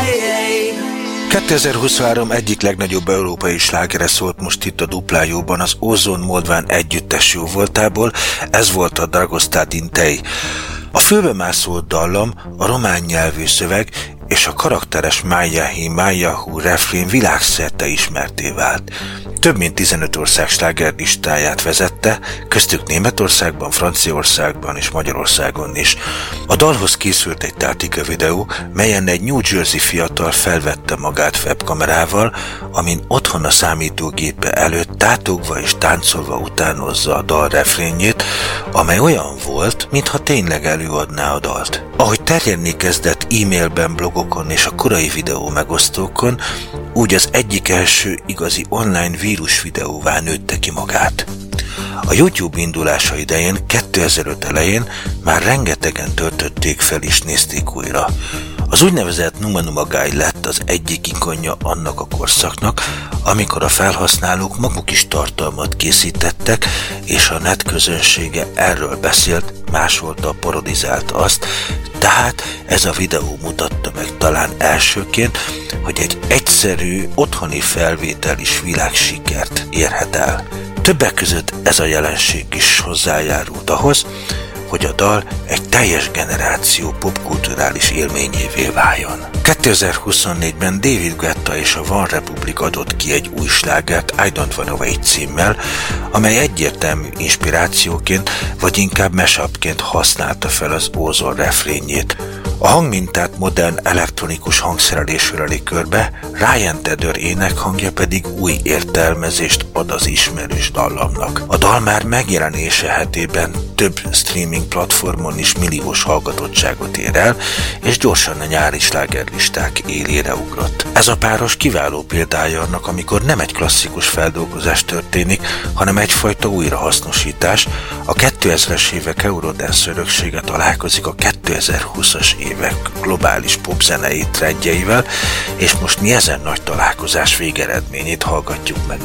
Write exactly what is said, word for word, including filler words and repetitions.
kétezer-huszonhárom egyik legnagyobb európai slágere szólt most itt a Duplájóban az Ozon Moldván együttes jóvoltából, ez volt a Dragostea din Tei. A fülbemászó dallam, a román nyelvű szöveg és a karakteres Májahi Májahu refrén világszerte ismertté vált. Több mint tizenöt ország slágerlistáját vezette, köztük Németországban, Franciaországban és Magyarországon is. A dalhoz készült egy tátika videó, melyen egy New Jersey fiatal felvette magát webkamerával, amin otthon a számítógépe előtt tátogva és táncolva utánozza a dal refrénjét, amely olyan volt, mintha tényleg előadná a dalt. Ahogy terjedni kezdett e-mailben, blogokon és a korai videó megosztókon, úgy az egyik első igazi online vírus videóvá nőtte ki magát. A YouTube indulása idején, kétezer-öt elején már rengetegen töltötték fel és nézték újra. Az úgynevezett Numa Numa Guide lett az egyik ikonja annak a korszaknak, amikor a felhasználók maguk is tartalmat készítettek, és a net közönsége erről beszélt, másolta, parodizált azt, tehát ez a videó mutatta meg talán elsőként, hogy egy egyszerű, otthoni felvétel is világsikert érhet el. Többek között ez a jelenség is hozzájárult ahhoz, hogy a dal egy teljes generáció popkulturális élményévé váljon. kétezer-huszonnégyben David Guetta és a One Republic adott ki egy új slágert I Don't Wanna Wait címmel, amely egyértelmű inspirációként, vagy inkább mashupként használta fel az Ozon refrénjét. A hangmintát modern elektronikus hangszerelésről öli körbe, Ryan Tedder énekhangja pedig új értelmezést ad az ismerős dallamnak. A dal már megjelenése hetében több streaming platformon is milliós hallgatottságot ér el, és gyorsan a nyári slágerlisták élére ugrott. Ez a páros kiváló példája annak, amikor nem egy klasszikus feldolgozás történik, hanem egyfajta újrahasznosítás. A kétezres évek Eurodance öröksége találkozik a kétezer-húszas évek globális popzenei trendjeivel, és most mi ezen nagy találkozás végeredményét hallgatjuk meg